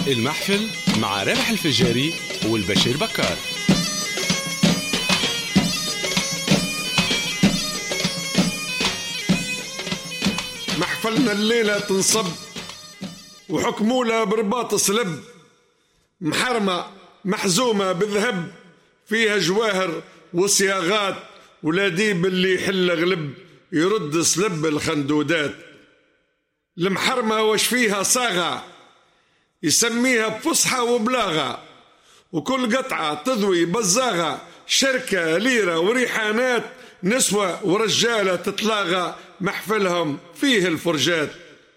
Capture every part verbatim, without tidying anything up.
المحفل مع رابح الفجاري والبشير بكار. محفلنا الليلة تنصب وحكمولا برباط صلب، محرمة محزومة بذهب، فيها جواهر وصياغات، ولاديب اللي يحل غلب يرد سلب الخندودات. المحرمة وش فيها صاغة يسميها بفصحى وبلاغة، وكل قطعة تضوي بزاغة، شركة ليرة وريحانات، نسوة ورجالة تتلاغى، محفلهم فيه الفرجات.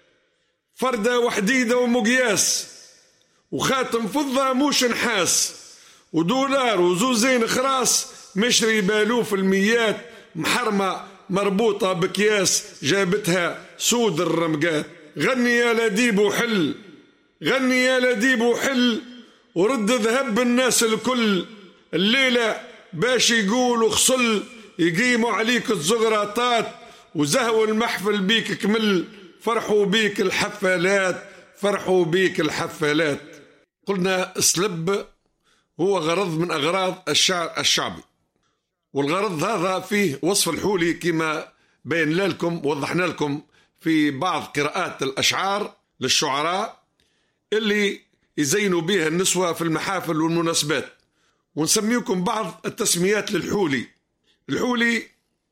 فردة وحديدة ومقياس، وخاتم فضة موش نحاس، ودولار وزوزين خراس، مشري بالوف الميات، محرمة مربوطة بكياس، جابتها سود الرمقات. غني يا لديب وحل، غني يا لديب وحل، ورد ذهب الناس الكل، الليلة باش يقولوا خصل، يقيموا عليك الزغراطات، وزهوا المحفل بيك كمل، فرحوا بيك الحفلات، فرحوا بيك الحفلات. قلنا اسلب هو غرض من أغراض الشعر الشعبي، والغرض هذا فيه وصف الحولي كما بينا لكم وضحنا لكم في بعض قراءات الأشعار للشعراء اللي يزينوا بها النسوة في المحافل والمناسبات. ونسميكم بعض التسميات للحولي. الحولي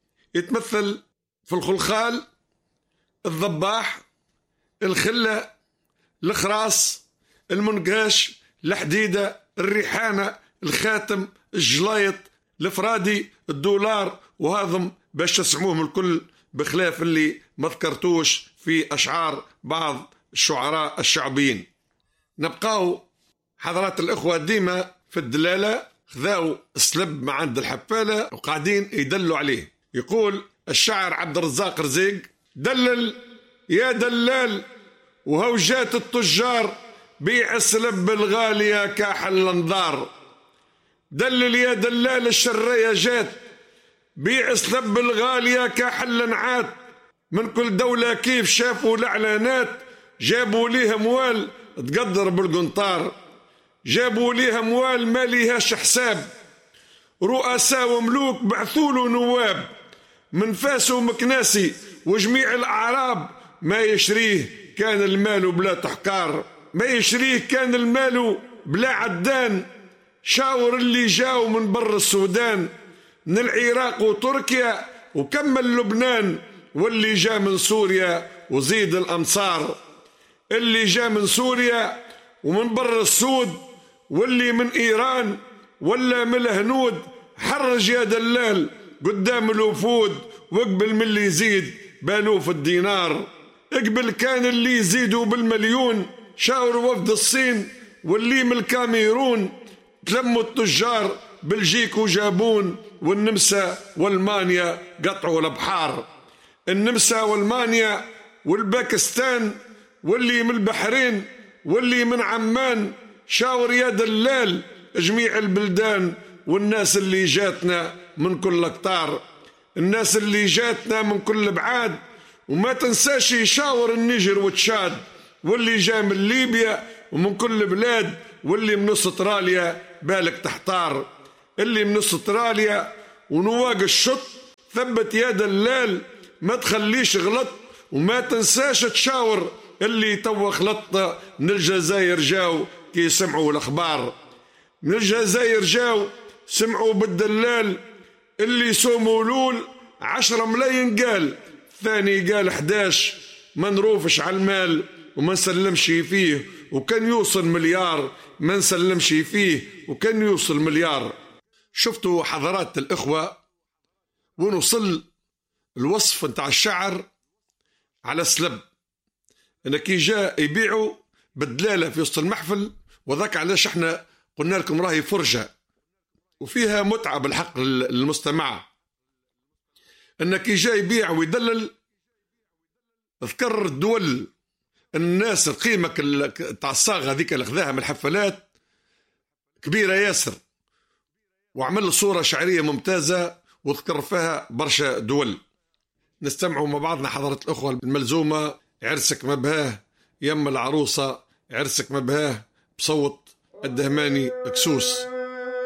يتمثل في الخلخال، الضباح، الخلة، الخراس، المنقاش، الحديدة، الريحانة، الخاتم، الجلايط، الفرادي، الدولار، وهذم باش تسمعوهم الكل، بخلاف اللي ما ذكرتوش في أشعار بعض الشعراء الشعبيين. نبقاو حضرات الإخوة ديما في الدلالة، خذاو السلب مع عند الحفالة وقاعدين يدلوا عليه. يقول الشاعر عبد الرزاق رزيق: دلل يا دلال وهوجات التجار، بيع السلب بالغالية كاحل الانظار. دلل يا دلال الشرية جات، بيع السلب بالغالية كاحل الانعات. من كل دولة كيف شافوا الإعلانات، جابوا ليه أموال تقدر بالقنطار، جابوا ليه أموال ما ليهاش حساب، رؤساء وملوك بعثوا نواب، من فاس ومكناسي وجميع الأعراب، ما يشريه كان المال بلا تحكار، ما يشريه كان المال بلا عدان. شاور اللي جاو من بر السودان، من العراق وتركيا وكمل لبنان، واللي جا من سوريا وزيد الأمصار، اللي جا من سوريا ومن بر السود، واللي من إيران ولا من الهنود. حرج يا دلال قدام الوفود، واقبل من اللي يزيد بالوف الدينار. اقبل كان اللي يزيدوا بالمليون، شاور وفد الصين واللي من الكاميرون. تلموا التجار بلجيك وجابون، والنمسا والمانيا قطعوا البحار. النمسا والمانيا والباكستان واللي من البحرين واللي من عمان، شاور يا دلال جميع البلدان، والناس اللي جاتنا من كل اقطار، الناس اللي جاتنا من كل بعاد. وما تنساش يشاور النيجر وتشاد، واللي جا من ليبيا ومن كل بلاد، واللي من استراليا بالك تحتار. اللي من استراليا ونواق الشط، ثبت يا دلال ما تخليش غلط، وما تنساش تشاور اللي تو خلط. من الجزائر جاو كي سمعوا الأخبار، من الجزائر جاو سمعوا بالدلال، اللي سوموا لول عشرة ملايين قال، ثاني قال حداش، ما نروفش على المال وما نسلمش فيه، وكان يوصل مليار، ما نسلمش فيه وكان يوصل مليار. شفتوا حضرات الإخوة ونوصل الوصف نتاع الشعر على السلب، إن كي جاء يبيعوا بالدلالة في وسط المحفل، وذاك علاش احنا قلنا لكم راهي فرجة وفيها متعة بالحق للمستمع. إن كي جاء يبيع ويدلل، اذكر الدول الناس القيمة تاع الصاغة هذيك اللي خذاها من الحفلات كبيرة ياسر، وعمل صورة شعرية ممتازة وذكر فيها برشا دول. نستمعوا مع بعضنا حضرة الأخوة الملزومة: عرسك مبهاه يم العروسة، عرسك مبهاه بصوت الدهماني كسوس.